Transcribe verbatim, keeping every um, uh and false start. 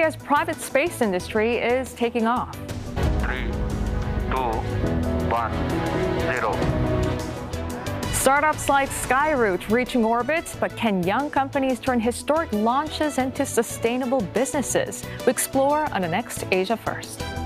Korea's private space industry is taking off. Three, two, one, zero. Startups like Skyroot reaching orbit, but can young companies turn historic launches into sustainable businesses? We explore on the next Asia First.